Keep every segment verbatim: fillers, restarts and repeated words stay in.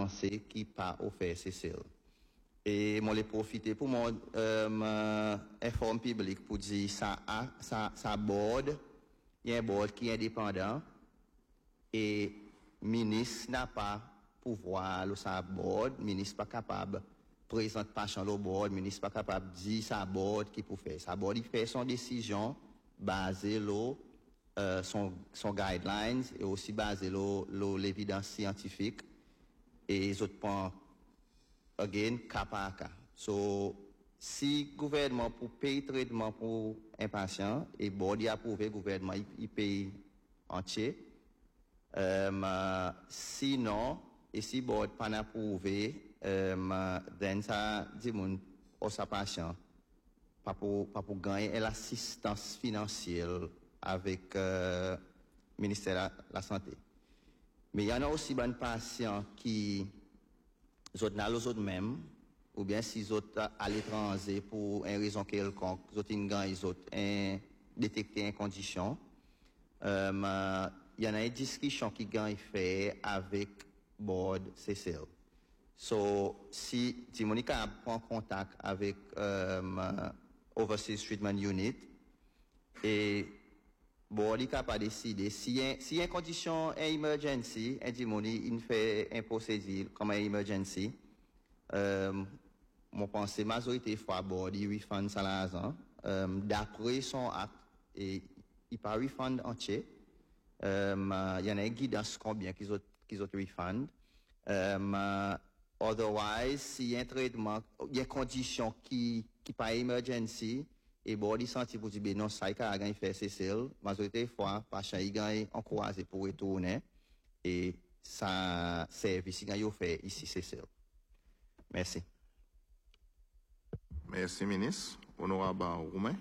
cancer qui pas offert C C L. Et moi les profiter pour moi euh, informer public pour dire ça ça ça board, il y a un board qui est indépendant et ministre n'a pas pouvoir le ça board, ministre pas capable présente patient le board, ministre pas capable dire ça board qui pour faire ça board il fait son décision basée le euh, son son guidelines et aussi basé le l'évidence scientifique et les autres points again cas par cas. So si gouvernement pour payer traitement pour un patient et board a approuvé gouvernement il, il paye entier euh, sinon et si board pas approuvé euh, then ça dit mon au sa patient pas pour pas pour gagner l'assistance financière avec euh, ministère de la santé. Mais il y en a aussi des patients qui sont dans les autres mêmes, ou bien si ils sont à l'étranger pour une raison quelconque, ils ont détecté une condition. Euh, il y en a une discussion qui gagne fait avec board C C L. So, si Timonica prend contact avec euh, Overseas Treatment Unit et bon, il n'a pas décidé. Si y a si une condition est emergency, il fait un procédure comme un emergency. Euh, mon pensée, majorité fois, bon, il refund ça l'argent. Euh, d'après son acte, et il pas refund entier. Euh, il y en a une guidance combien qu'ils ont, qu'ils ont refund. Euh, otherwise, s'il y a un traitement, il y a une condition qui, qui pas emergency, et bon, il sentit pour dire, non, ça, il a gagné fait C C L, majorité fois, patient, il gagne encouragé pour retourner, et ça, service, il gagne fait ici C C L. Merci. Merci, ministre. Honorable Roumain.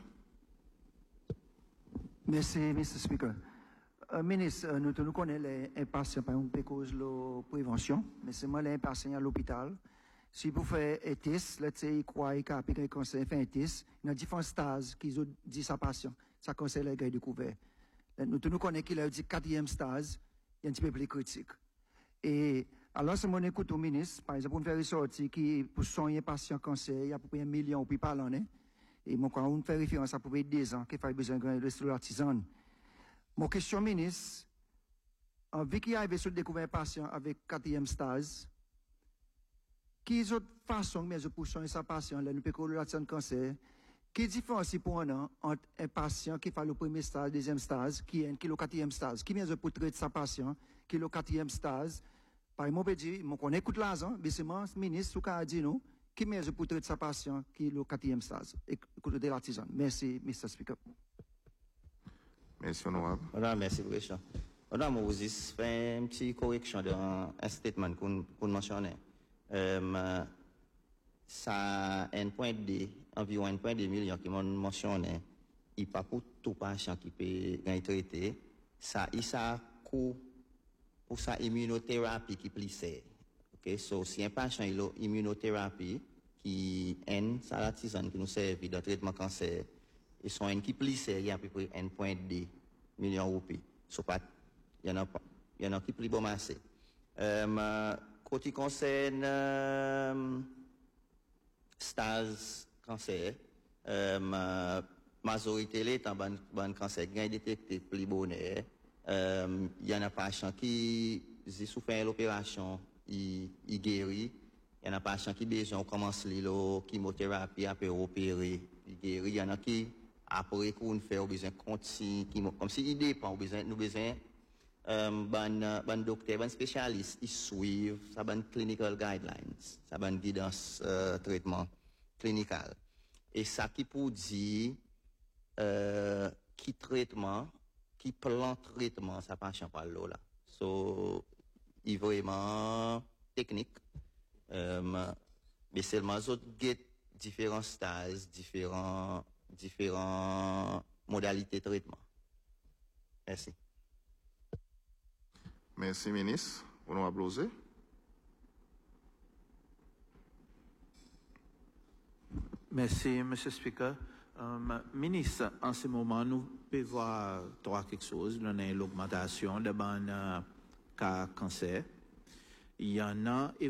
Merci, mister Speaker. Uh, ministre, uh, nous, nous connaissons les impatients par exemple, cause de la prévention, mais c'est moi les impatients à l'hôpital. Si vous faites un test, let's say, il croit qu'il a un cancer, fait un test, il y a différents stades qui ont dit sa patient, ça cancer est découvert. Nous, nous connaissons qu'il a dit quatrième stade, il y a un petit peu plus critique. Et alors, si on écoute au ministre, par exemple, on fait ressortir qui, pour soigner un patient cancer, il y a à peu près un million puis par l'année. Et mon quand on fait référence à peu près deux ans, qu'il fait besoin de l'artisan. Mon question, ministre, en vu qu'il y a sur découvrir un patient avec quatrième stade, quelles autres façons, mais pour soigner sa patient, là, nous pouvons le cancer, quelle différence pour un an entre un patient qui fait le premier stade, le deuxième stade, qui est le quatrième stade, qui vient pour traiter sa patient, qui est le quatrième stade, par exemple, on peut dire, on écoute l'argent, mais c'est mon ministre qui a dit nous, qui vient pour traiter sa patient, qui est le quatrième stade, écoutez l'artisan. Merci, mister Speaker. Merci, honorable. Voilà, merci pour ça. Honorable Moses, fait une petite correction dans un statement qu'on qu'on mentionnait. Euh, ça un point de environ un point de millions qui m'ont mentionné, il pas pour tout patient qui peut gagner traité, ça il ça coût pour sa immunothérapie qui plissait. OK, so si un patient il a immunothérapie qui est ça la tisane qui nous sert dans le traitement cancer et son un qui plissait il y a à peu près un point deux millions de roupies. So pas il y en a pas il y en a qui plie bon assez. Euh Quand il concerne euh, stage cancer, euh, majorité les temps ban ban cancer gain détecté plus bonheur. Euh, il y en a patient qui si souffert l'opération, il il guérit. Il y en a patient qui besoin commence la chimiothérapie après opérer, il guérit. Il y en a qui après qu'on fait besoin continue comme si il dépend besoin nous besoin Um, ban ban docteur, ban spécialiste, ils suivent ça ban clinical guidelines, ça ban guidance euh, traitement clinical. Et ça qui pour dire euh, qui traitement, qui plan traitement, ça patient par là. So, il vraiment technique. Um, mais seulement autres get différents stages, différents différents modalités de traitement. Merci. Merci, ministre. Honorable Osé. Merci, monsieur le Speaker. Um, ministre, en ce moment, nous pouvons voir trois quelque chose. Nous avons l'augmentation de ban cas cancer. Il y en a